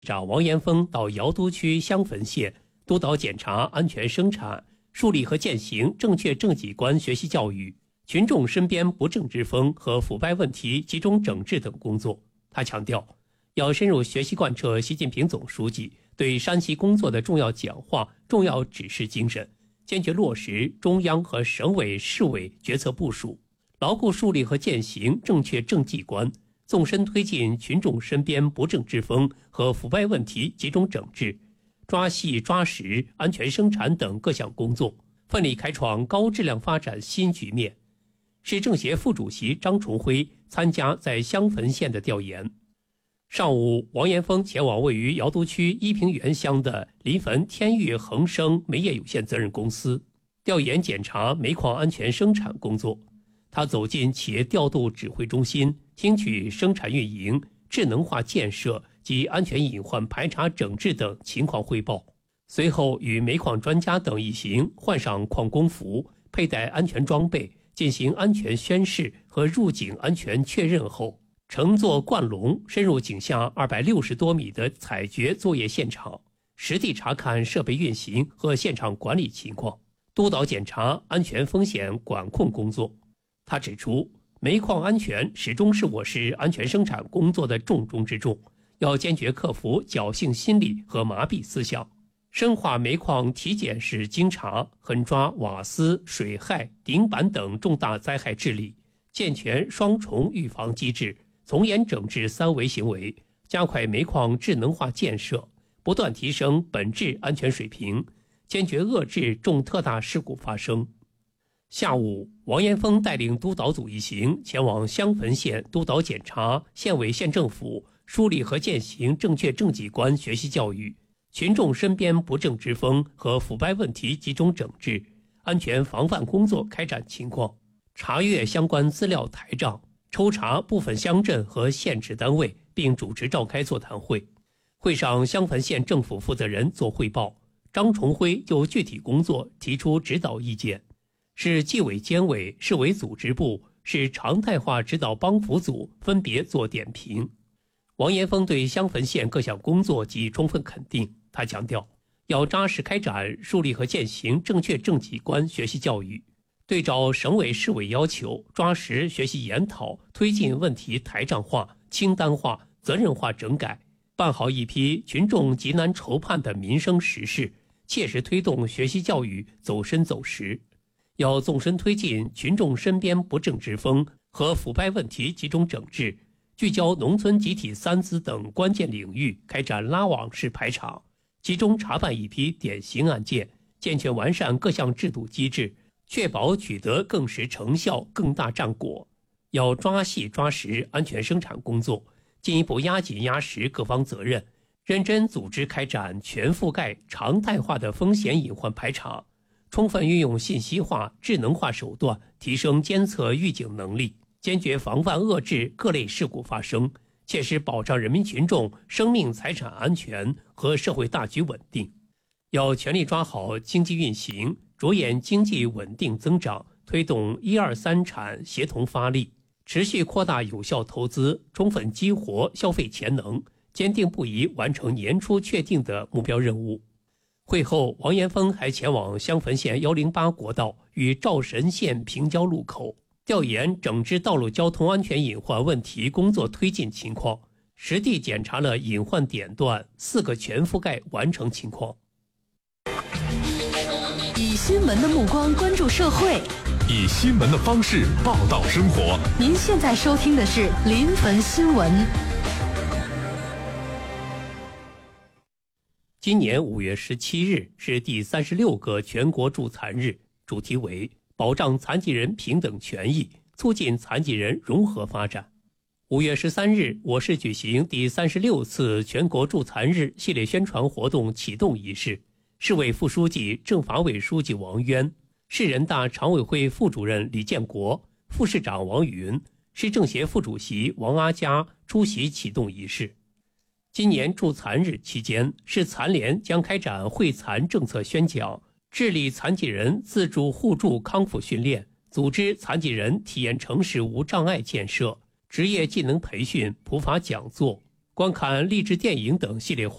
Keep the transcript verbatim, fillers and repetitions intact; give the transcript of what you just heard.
长王延峰到瑶都区襄汾县督导检查安全生产，树立和践行正确政绩观学习教育、群众身边不正之风和腐败问题集中整治等工作。他强调，要深入学习贯彻习近平总书记对山西工作的重要讲话、重要指示精神，坚决落实中央和省委市委决策部署，牢固树立和践行正确政绩观，纵深推进群众身边不正之风和腐败问题集中整治，抓细抓实安全生产等各项工作，奋力开创高质量发展新局面。市政协副主席张崇辉参加在襄汾县的调研。上午，王延峰前往位于瑶都区依平原乡的临汾天域恒生煤业有限责任公司，调研检查煤矿安全生产工作。他走进企业调度指挥中心，听取生产运营、智能化建设及安全隐患排查整治等情况汇报。随后与煤矿专家等一行换上矿工服，佩戴安全装备，进行安全宣示和入井安全确认后，乘坐灌龙深入井下二百六十多米的采掘作业现场，实地查看设备运行和现场管理情况，督导检查安全风险管控工作。他指出，煤矿安全始终是我市安全生产工作的重中之重，要坚决克服侥幸心理和麻痹思想，深化煤矿体检室经查，狠抓瓦斯、水害、顶板等重大灾害治理，健全双重预防机制，从严整治三违行为，加快煤矿智能化建设，不断提升本质安全水平，坚决遏制重特大事故发生。下午，王延峰带领督导组一行前往襄汾县督导检查县委县政府梳理和践行正确政绩观学习教育、群众身边不正之风和腐败问题集中整治、安全防范工作开展情况，查阅相关资料台账，抽查部分乡镇和县直单位，并主持召开座谈会。会上，襄汾县政府负责人作汇报，张崇辉就具体工作提出指导意见。市纪委监委、市委组织部、市常态化指导帮扶组分别作点评。王延峰对襄汾县各项工作给予充分肯定。他强调，要扎实开展树立和践行正确政绩观学习教育，对照省委市委要求，抓实学习研讨，推进问题台账化、清单化、责任化整改，办好一批群众急难愁盼的民生实事，切实推动学习教育走深走实。要纵深推进群众身边不正之风和腐败问题集中整治，聚焦农村集体三资等关键领域开展拉网式排查，集中查办一批典型案件，健全完善各项制度机制，确保取得更实成效、更大战果。要抓细抓实安全生产工作，进一步压紧压实各方责任，认真组织开展全覆盖、常态化的风险隐患排查，充分运用信息化、智能化手段，提升监测预警能力，坚决防范遏制各类事故发生，切实保障人民群众生命财产安全和社会大局稳定。要全力抓好经济运行，着眼经济稳定增长，推动一二三产协同发力，持续扩大有效投资，充分激活消费潜能，坚定不移完成年初确定的目标任务。会后，王延峰还前往襄汾县一零八国道与赵神县平交路口，调研整治道路交通安全隐患问题工作推进情况，实地检查了隐患点段四个全覆盖完成情况。 以新闻的目光关注社会， 以新闻的方式报道生活。 您现在收听的是临汾新闻。 今年五月十七日是第三十六个全国助残日，主题为保障残疾人平等权益，促进残疾人融合发展。五月十三日，我市举行第三十六次全国助残日系列宣传活动启动仪式，市委副书记、政法委书记王渊，市人大常委会副主任李建国、副市长王云、市政协副主席王阿佳出席启动仪式。今年助残日期间，市残联将开展惠残政策宣讲，致力残疾人自助互助康复训练，组织残疾人体验城市无障碍建设、职业技能培训普法讲座。 观看励志电影等系列活